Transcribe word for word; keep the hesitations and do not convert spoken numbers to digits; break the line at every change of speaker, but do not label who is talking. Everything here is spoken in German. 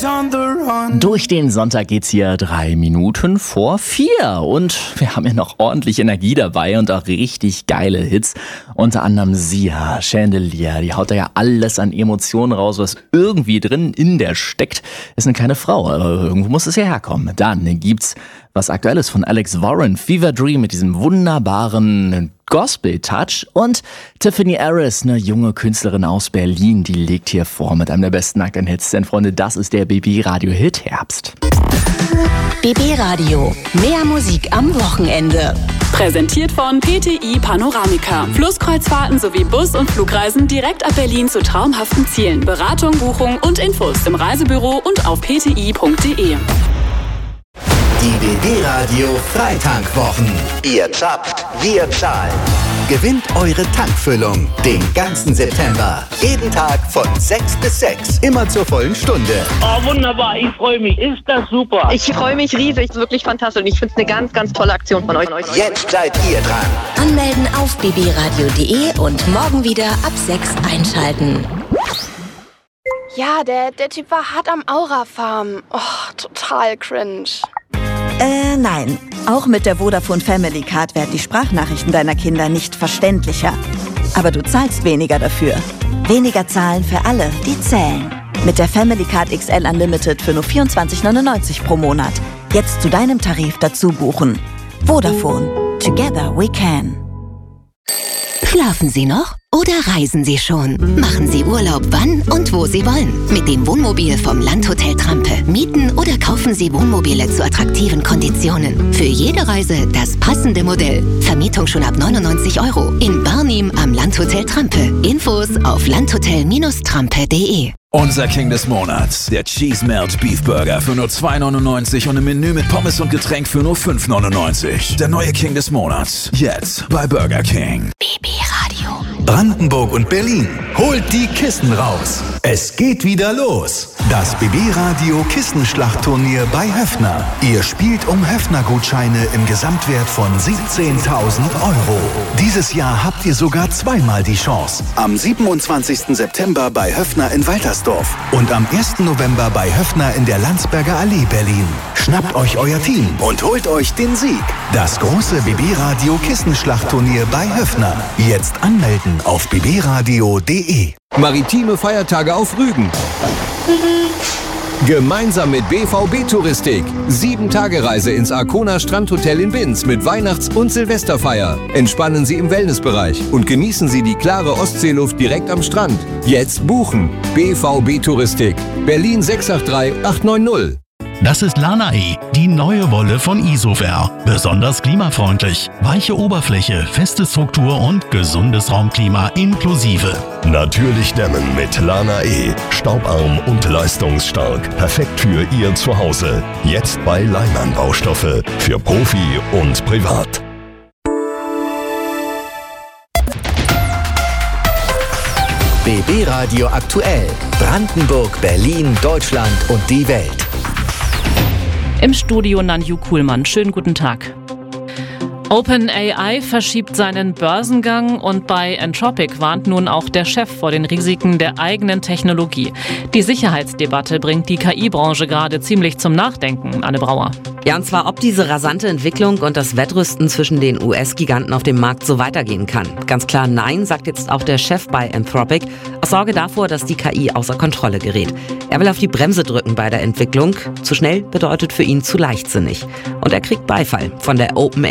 Durch den Sonntag geht's hier drei Minuten vor vier und wir haben ja noch ordentlich Energie dabei und auch richtig geile Hits. Unter anderem Sia, Chandelier, die haut da ja alles an Emotionen raus, was irgendwie drin in der steckt. Ist eine kleine Frau, aber irgendwo muss es ja herkommen. Dann gibt's was Aktuelles von Alex Warren, Fever Dream mit diesem wunderbaren Gospel-Touch und Tiffany Harris, eine junge Künstlerin aus Berlin, die legt hier vor mit einem der besten aktuellen Hits. Denn Freunde, das ist der B B-Radio-Hit Herbst.
B B-Radio, mehr Musik am Wochenende.
Präsentiert von P T I Panoramica. Flusskreuzfahrten sowie Bus- und Flugreisen direkt ab Berlin zu traumhaften Zielen. Beratung, Buchung und Infos im Reisebüro und auf p t i punkt d e.
Die B B-Radio Freitankwochen. Ihr zappt, wir zahlen. Gewinnt eure Tankfüllung den ganzen September. Jeden Tag von sechs bis sechs. Immer zur vollen Stunde.
Oh, wunderbar. Ich freue mich. Ist das super.
Ich freue mich riesig. Wirklich fantastisch. Ich finde es eine ganz, ganz tolle Aktion von euch.
Jetzt seid ihr dran.
Anmelden auf b b radio punkt d e und morgen wieder ab sechs einschalten.
Ja, der, der Typ war hart am Aura-Farm. Oh, total cringe.
Äh, nein. Auch mit der Vodafone Family Card werden die Sprachnachrichten deiner Kinder nicht verständlicher. Aber du zahlst weniger dafür. Weniger zahlen für alle, die zählen. Mit der Family Card X L Unlimited für nur vierundzwanzig neunundneunzig pro Monat. Jetzt zu deinem Tarif dazu buchen. Vodafone. Together we can.
Schlafen Sie noch oder reisen Sie schon? Machen Sie Urlaub wann und wo Sie wollen. Mit dem Wohnmobil vom Landhotel Trampe. Mieten oder kaufen Sie Wohnmobile zu attraktiven Konditionen. Für jede Reise das passende Modell. Vermietung schon ab neunundneunzig Euro. In Barnim am Landhotel Trampe. Infos auf landhotel Trampe punkt d e.
Unser King des Monats, der Cheese Melt Beef Burger für nur zwei neunundneunzig und ein Menü mit Pommes und Getränk für nur fünf neunundneunzig. Der neue King des Monats, jetzt bei Burger King.
B B-Radio.
Brandenburg und Berlin, holt die Kissen raus. Es geht wieder los. Das B B-Radio Kissenschlachtturnier bei Höffner. Ihr spielt um Höffner-Gutscheine im Gesamtwert von siebzehntausend Euro. Dieses Jahr habt ihr sogar zweimal die Chance. Am siebenundzwanzigsten September bei Höffner in Waltersdorf und am ersten November bei Höffner in der Landsberger Allee, Berlin. Schnappt euch euer Team und holt euch den Sieg. Das große B B-Radio Kissenschlachtturnier bei Höffner. Jetzt anmelden auf b b radio punkt d e.
Maritime Feiertage auf Rügen. Gemeinsam mit B V B Touristik. Sieben-Tage-Reise ins Arkona Strandhotel in Binz mit Weihnachts- und Silvesterfeier. Entspannen Sie im Wellnessbereich und genießen Sie die klare Ostseeluft direkt am Strand. Jetzt buchen. B V B Touristik. Berlin sechs acht drei acht neun null.
Das ist Lana-E, die neue Wolle von Isofer. Besonders klimafreundlich. Weiche Oberfläche, feste Struktur und gesundes Raumklima inklusive.
Natürlich dämmen mit Lana-E. Staubarm und leistungsstark. Perfekt für Ihr Zuhause. Jetzt bei Leimann Baustoffe. Für Profi und Privat.
B B-Radio aktuell. Brandenburg, Berlin, Deutschland und die Welt.
Im Studio Nanju Kuhlmann. Schönen guten Tag. OpenAI verschiebt seinen Börsengang und bei Anthropic warnt nun auch der Chef vor den Risiken der eigenen Technologie. Die Sicherheitsdebatte bringt die K I-Branche gerade ziemlich zum Nachdenken. Anne Brauer.
Ja, und zwar, ob diese rasante Entwicklung und das Wettrüsten zwischen den U S-Giganten auf dem Markt so weitergehen kann. Ganz klar nein, sagt jetzt auch der Chef bei Anthropic, aus Sorge davor, dass die K I außer Kontrolle gerät. Er will auf die Bremse drücken bei der Entwicklung. Zu schnell bedeutet für ihn zu leichtsinnig. Und er kriegt Beifall von der OpenAI